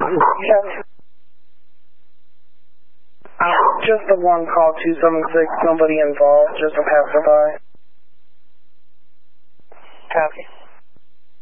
Yes. Just the one call, 276, nobody involved, just a passerby.